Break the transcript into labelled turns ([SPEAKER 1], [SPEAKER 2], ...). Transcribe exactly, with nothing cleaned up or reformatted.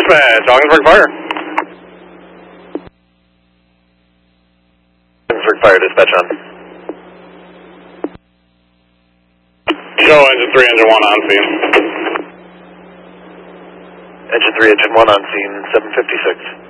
[SPEAKER 1] Dispatch, Augsburg Fire.
[SPEAKER 2] Augsburg Fire, dispatch on.
[SPEAKER 1] Show engine three, engine one on scene.
[SPEAKER 2] Engine three, engine one on scene, seven fifty-six.